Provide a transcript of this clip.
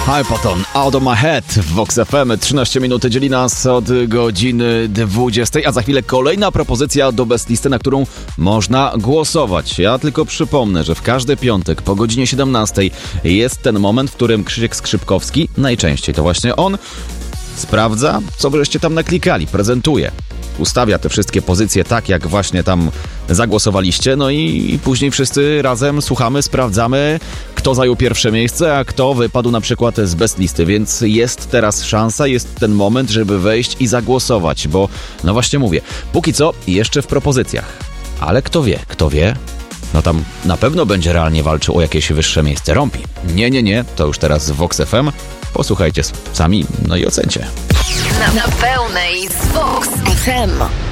Hypotone, Out of My Head w Vox FM. 13 minut dzieli nas od godziny 20, a za chwilę kolejna propozycja do Best Listy, na którą można głosować. Ja tylko przypomnę, że w każdy piątek po godzinie 17 jest ten moment, w którym Krzysiek Skrzypkowski, najczęściej to właśnie on, sprawdza, co żeście tam naklikali, prezentuje. Ustawia te wszystkie pozycje tak, jak właśnie tam zagłosowaliście, no i później wszyscy razem słuchamy, sprawdzamy, kto zajął pierwsze miejsce, a kto wypadł na przykład z Best Listy, więc jest teraz szansa, jest ten moment, żeby wejść i zagłosować, bo no właśnie mówię, póki co jeszcze w propozycjach, ale kto wie, no tam na pewno będzie realnie walczył o jakieś wyższe miejsce. Rompi. Nie, to już teraz w Vox FM. Posłuchajcie sami, no i ocencie. Na pełnej z Vox FM.